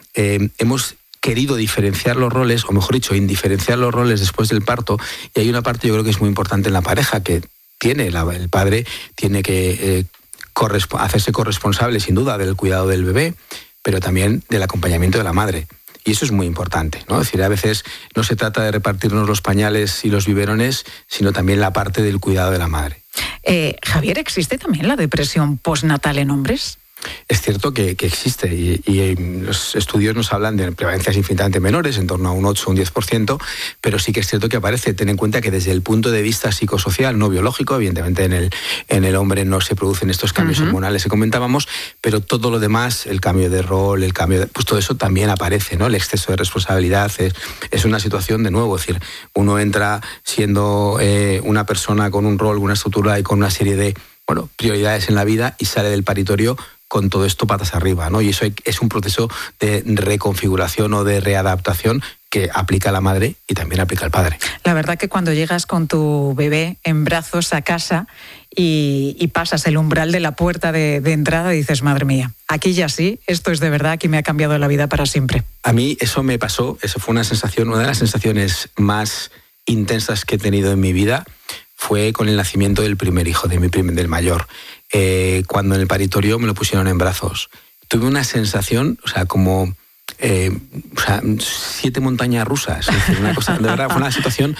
hemos querido diferenciar los roles, o mejor dicho, indiferenciar los roles después del parto, y hay una parte yo creo que es muy importante en la pareja, que el padre tiene que hacerse corresponsable sin duda del cuidado del bebé, pero también del acompañamiento de la madre. Y eso es muy importante, ¿no? Es decir, a veces no se trata de repartirnos los pañales y los biberones, sino también la parte del cuidado de la madre. Javier, ¿existe también la depresión postnatal en hombres? Es cierto que existe y los estudios nos hablan de prevalencias infinitamente menores, en torno a un 8 o un 10%, pero sí que es cierto que aparece. Ten en cuenta que desde el punto de vista psicosocial, no biológico, evidentemente en el hombre no se producen estos cambios hormonales que comentábamos, pero todo lo demás, el cambio de rol, pues todo eso también aparece, ¿no? El exceso de responsabilidad es una situación de nuevo, es decir, uno entra siendo una persona con un rol, una estructura y con una serie de prioridades en la vida y sale del paritorio con todo esto patas arriba, ¿no? Y eso es un proceso de reconfiguración o de readaptación que aplica la madre y también aplica el padre. La verdad que cuando llegas con tu bebé en brazos a casa y pasas el umbral de la puerta de entrada, dices, madre mía, aquí ya sí, esto es de verdad, aquí me ha cambiado la vida para siempre. A mí eso me pasó, eso fue una de las sensaciones más intensas que he tenido en mi vida, fue con el nacimiento del primer hijo, del mayor. Cuando en el paritorio me lo pusieron en brazos. Tuve una sensación, como 7 montañas rusas. Es decir, una cosa, de verdad, fue una situación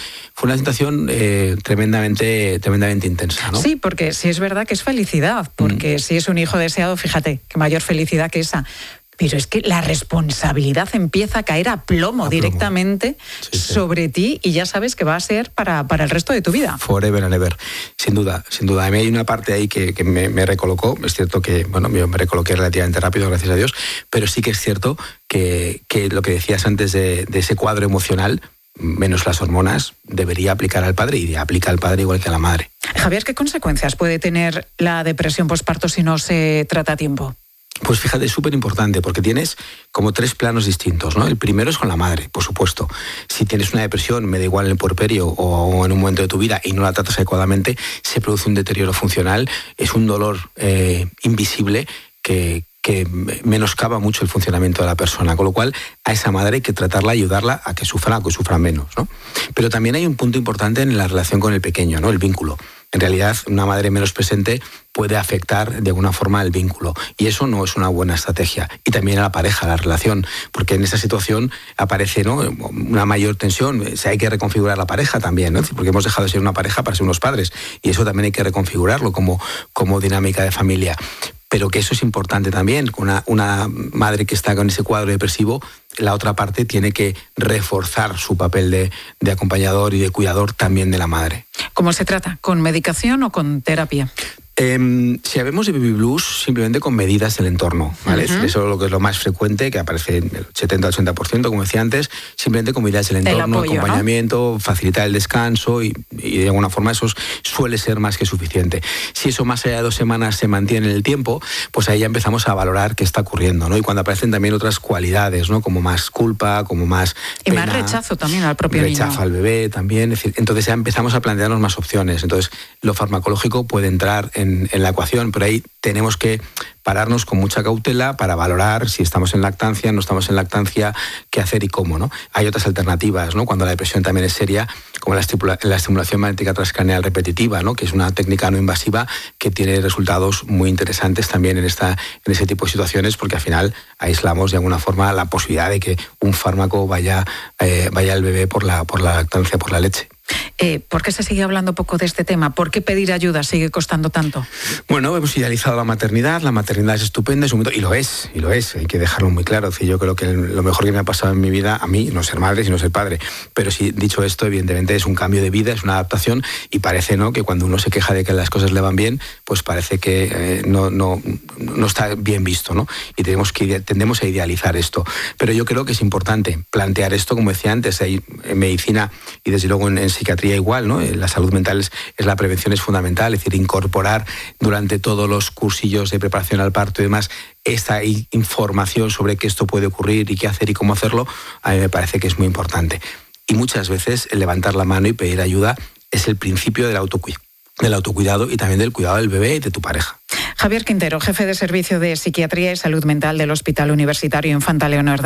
tremendamente intensa, ¿no? Sí, porque sí es verdad que es felicidad, porque si es un hijo deseado, fíjate, qué mayor felicidad que esa. Pero es que la responsabilidad empieza a caer a plomo directamente sobre ti y ya sabes que va a ser para el resto de tu vida. Forever and ever, sin duda. A mí hay una parte ahí que me recolocó. Es cierto que me recoloqué relativamente rápido, gracias a Dios, pero sí que es cierto que lo que decías antes de ese cuadro emocional, menos las hormonas, debería aplicar al padre y aplica al padre igual que a la madre. Javier, ¿qué consecuencias puede tener la depresión posparto si no se trata a tiempo? Pues fíjate, es súper importante porque tienes como 3 planos distintos, ¿no? El primero es con la madre, por supuesto. Si tienes una depresión, me da igual en el puerperio o en un momento de tu vida y no la tratas adecuadamente, se produce un deterioro funcional, es un dolor invisible que menoscaba mucho el funcionamiento de la persona, con lo cual a esa madre hay que tratarla, ayudarla a que sufra menos, ¿no? Pero también hay un punto importante en la relación con el pequeño, ¿no? El vínculo. En realidad, una madre menos presente puede afectar de alguna forma el vínculo y eso no es una buena estrategia. Y también a la pareja, a la relación, porque en esa situación aparece, ¿no?, una mayor tensión. Hay que reconfigurar la pareja también, ¿no? Porque hemos dejado de ser una pareja para ser unos padres y eso también hay que reconfigurarlo como dinámica de familia. Pero que eso es importante también, una madre que está con ese cuadro depresivo, la otra parte tiene que reforzar su papel de acompañador y de cuidador también de la madre. ¿Cómo se trata? ¿Con medicación o con terapia? Si hablamos de baby blues, simplemente con medidas del entorno, ¿vale? Eso es lo que es lo más frecuente, que aparece en el 70-80%, como decía antes, simplemente con medidas del entorno, apoyo, acompañamiento, ¿no?, facilitar el descanso y de alguna forma eso suele ser más que suficiente. Si eso más allá de 2 semanas se mantiene en el tiempo, pues ahí ya empezamos a valorar qué está ocurriendo, ¿no? Y cuando aparecen también otras cualidades, ¿no?, como más culpa, como más pena, y más rechazo también al propio niño. Rechazo al bebé también, es decir, entonces ya empezamos a plantearnos más opciones. Entonces lo farmacológico puede entrar en la ecuación, pero ahí tenemos que pararnos con mucha cautela para valorar si estamos en lactancia, no estamos en lactancia, qué hacer y cómo, ¿no? Hay otras alternativas, ¿no?, cuando la depresión también es seria, como la estimulación magnética transcraneal repetitiva, ¿no?, que es una técnica no invasiva que tiene resultados muy interesantes también en ese tipo de situaciones, porque al final aislamos de alguna forma la posibilidad de que un fármaco vaya al bebé por la lactancia, por la leche. ¿Por qué se sigue hablando poco de este tema? ¿Por qué pedir ayuda sigue costando tanto? Bueno, hemos idealizado la maternidad es estupenda, y lo es, hay que dejarlo muy claro. Yo creo que lo mejor que me ha pasado en mi vida, a mí, no ser madre, sino ser padre, pero sí, dicho esto, evidentemente es un cambio de vida, es una adaptación, y parece, ¿no?, que cuando uno se queja de que las cosas le van bien, pues parece que no está bien visto, ¿no? Y tendemos a idealizar esto. Pero yo creo que es importante plantear esto, como decía antes, hay en medicina y desde luego en psiquiatría igual, ¿no? La salud mental la prevención es fundamental, es decir, incorporar durante todos los cursillos de preparación al parto y demás esta información sobre que esto puede ocurrir y qué hacer y cómo hacerlo, a mí me parece que es muy importante. Y muchas veces el levantar la mano y pedir ayuda es el principio del autocuidado y también del cuidado del bebé y de tu pareja. Javier Quintero, jefe de Servicio de Psiquiatría y Salud Mental del Hospital Universitario Infanta Leonor.